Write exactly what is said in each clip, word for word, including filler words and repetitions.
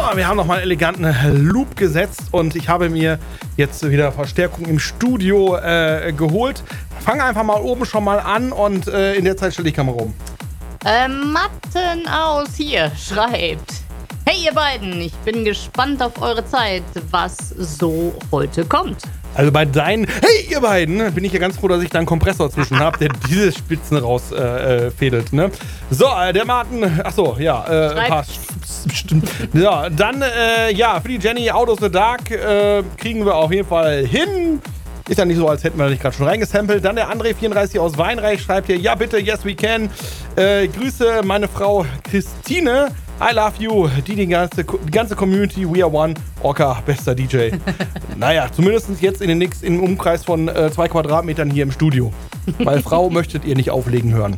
wir haben nochmal einen eleganten Loop gesetzt und ich habe mir jetzt wieder Verstärkung im Studio äh, geholt. Fang einfach mal oben schon mal an und äh, in der Zeit stelle ich die Kamera um. Äh, Matten aus hier schreibt: Hey ihr beiden, ich bin gespannt auf eure Zeit, was so heute kommt. Also bei deinen, hey ihr beiden, bin ich ja ganz froh, dass ich da einen Kompressor zwischen habe, der diese Spitzen rausfädelt. Äh, ne? So, äh, der Martin, achso, ja, äh, passt. Stimmt. Ja, dann, äh, ja, für die Jenny, Out of the Dark äh, kriegen wir auf jeden Fall hin. Ist ja nicht so, als hätten wir da nicht gerade schon reingesampelt. Dann der André vierunddreißig aus Weinreich schreibt hier: Ja bitte, yes we can. Äh, Grüße meine Frau Christine. I love you. Die, die, ganze, die ganze Community, we are one. Orca, bester D J. Naja, zumindest jetzt in den nächsten, im Umkreis von äh, zwei Quadratmetern hier im Studio. Weil Frau möchtet ihr nicht auflegen hören.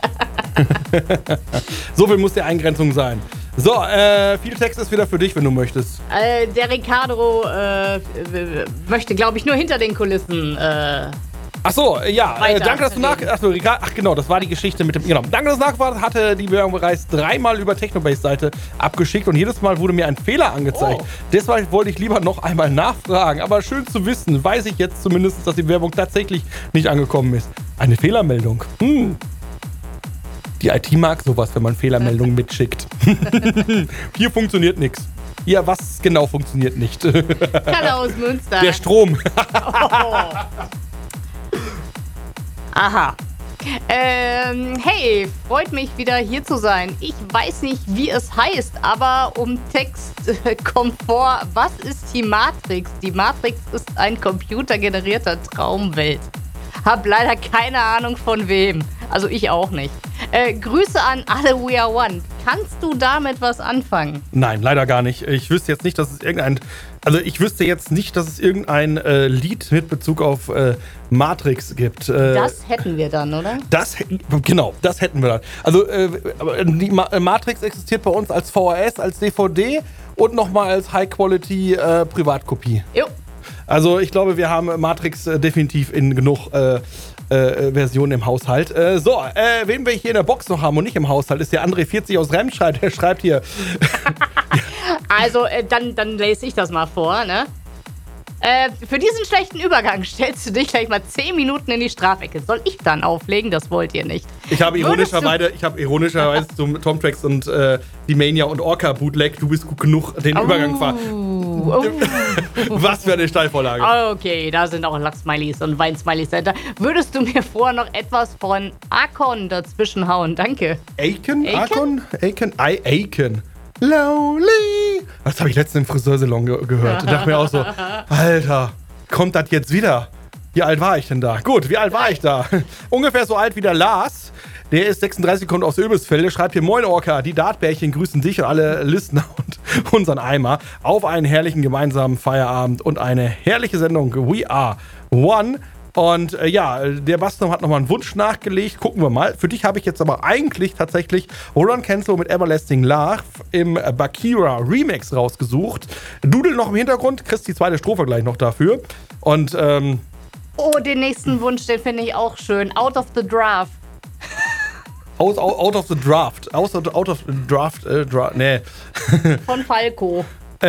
So viel muss die Eingrenzung sein. So, äh, viel Text ist wieder für dich, wenn du möchtest. Äh, der Ricardo äh, möchte, glaube ich, nur hinter den Kulissen. Äh, Ach so, ja, äh, danke, dass du nach... Achso, Ricardo, ach genau, das war die Geschichte mit dem... Genau, danke, dass du nachgefragt hast. Hatte die Bewerbung bereits dreimal über Technobase-Seite abgeschickt und jedes Mal wurde mir ein Fehler angezeigt. Oh. Deshalb wollte ich lieber noch einmal nachfragen. Aber schön zu wissen, weiß ich jetzt zumindest, dass die Bewerbung tatsächlich nicht angekommen ist. Eine Fehlermeldung. Hm. Die I T mag sowas, wenn man Fehlermeldungen mitschickt. Hier funktioniert nichts. Ja, was genau funktioniert nicht? Kalle aus Münster. Der Strom. Oh. Aha. Ähm, hey, freut mich wieder hier zu sein. Ich weiß nicht, wie es heißt, aber um Textkomfort, was ist die Matrix? Die Matrix ist ein computergenerierter Traumwelt. Hab leider keine Ahnung von wem. Also ich auch nicht. Äh, Grüße an alle We Are One. Kannst du damit was anfangen? Nein, leider gar nicht. Ich wüsste jetzt nicht, dass es irgendein... Also ich wüsste jetzt nicht, dass es irgendein äh, Lied mit Bezug auf äh, Matrix gibt. Äh, das hätten wir dann, oder? Das, genau, das hätten wir dann. Also äh, die Ma- Matrix existiert bei uns als V H S, als D V D und nochmal als High-Quality äh, Privatkopie. Jo. Also ich glaube, wir haben Matrix äh, definitiv in genug äh, äh, Versionen im Haushalt. Äh, so, äh, wen wir hier in der Box noch haben und nicht im Haushalt, ist der André vierzig aus Remscheid. Der schreibt hier... Also, äh, dann, dann lese ich das mal vor, ne? Äh, für diesen schlechten Übergang stellst du dich gleich mal zehn Minuten in die Strafecke. Soll ich dann auflegen? Das wollt ihr nicht. Ich habe ironischerweise, ich habe ironischerweise zum Tom Tracks und äh, die Mania und Orca Bootleg, du bist gut genug, den oh. Übergang fahren. Oh. Was für eine Steilvorlage. Okay, da sind auch Lachsmilies und Weinsmilies dahinter. Würdest du mir vorher noch etwas von Akon dazwischen hauen? Danke. Aiken? Akon? Aiken? I Aiken. Lonely. Das habe ich letztens im Friseursalon ge- gehört. Ich dachte mir auch so, Alter, kommt das jetzt wieder? Wie alt war ich denn da? Gut, wie alt war ich da? Ungefähr so alt wie der Lars. Der ist sechsunddreißig, kommt aus Öbelsfelde. Schreibt hier: Moin Orca, die Dartbärchen grüßen dich und alle Listener und unseren Eimer auf einen herrlichen gemeinsamen Feierabend und eine herrliche Sendung. We are one. Und äh, ja, der Bastum hat nochmal einen Wunsch nachgelegt. Gucken wir mal. Für dich habe ich jetzt aber eigentlich tatsächlich Roland Cancel mit Everlasting Love im Bakira Remix rausgesucht. Dudel noch im Hintergrund, kriegst die zweite Strophe gleich noch dafür. Und, ähm... Oh, den nächsten Wunsch, den finde ich auch schön. Out of the Draft. Out, out, out of the Draft. Out of, out of the Draft, äh, dra- nee. Von Falco.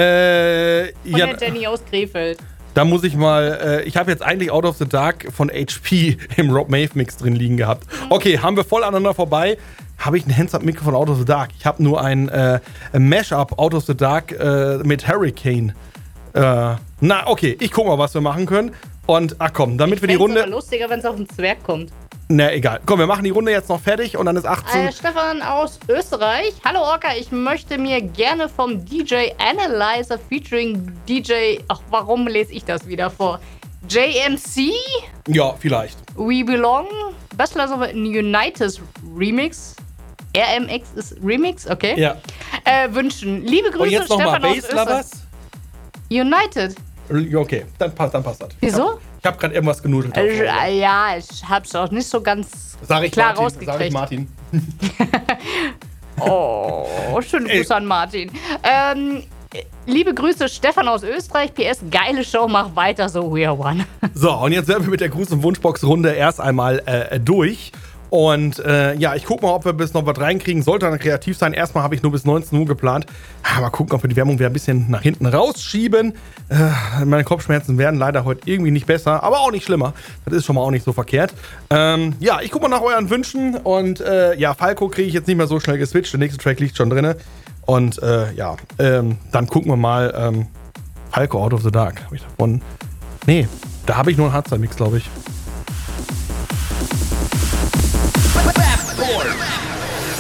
Äh, Von ja, der Jenny aus Krefeld. Da muss ich mal, äh, ich habe jetzt eigentlich Out of the Dark von H P im Rob Mave Mix drin liegen gehabt. Okay, haben wir voll aneinander vorbei. Habe ich ein Hands-Up-Mix von Out of the Dark? Ich habe nur ein äh, Mash-Up Out of the Dark äh, mit Hurricane. Äh, na, okay, ich guck mal, was wir machen können. Und, ach komm, damit ich wir die Runde... Es lustiger, wenn es auf den Zwerg kommt. Na, egal. Komm, wir machen die Runde jetzt noch fertig und dann ist achtzehn. Äh, Stefan aus Österreich. Hallo Orca, ich möchte mir gerne vom D J Analyzer featuring D J... Ach, warum lese ich das wieder vor? J M C? Ja, vielleicht. We Belong? Bachelors of United Remix? R M X ist Remix, okay. Ja. Äh, wünschen. Liebe Grüße, und jetzt noch Stefan mal aus Österreich. United. United? Okay, dann passt, dann passt das. Wieso? Ich habe gerade irgendwas genudelt. Äh, ja, ich hab's auch nicht so ganz sag ich klar Martin, rausgekriegt. Sag ich Martin. Oh, schöne Grüße an Martin. Ähm, liebe Grüße, Stefan aus Österreich. P S, geile Show, mach weiter so, we are one. So, und jetzt sind wir mit der Gruß- und Wunschbox-Runde erst einmal äh, durch. Und äh, ja, ich guck mal, ob wir bis noch was reinkriegen. Sollte dann kreativ sein. Erstmal habe ich nur bis neunzehn Uhr geplant. Mal gucken, ob wir die Werbung wieder ein bisschen nach hinten rausschieben. Äh, meine Kopfschmerzen werden leider heute irgendwie nicht besser, aber auch nicht schlimmer. Das ist schon mal auch nicht so verkehrt. Ähm, ja, ich guck mal nach euren Wünschen. Und äh, ja, Falco kriege ich jetzt nicht mehr so schnell geswitcht. Der nächste Track liegt schon drin. Und äh, ja, ähm, dann gucken wir mal. Ähm, Falco Out of the Dark. Habe ich davon. Nee, da habe ich nur einen Hardstyle-Mix, glaube ich.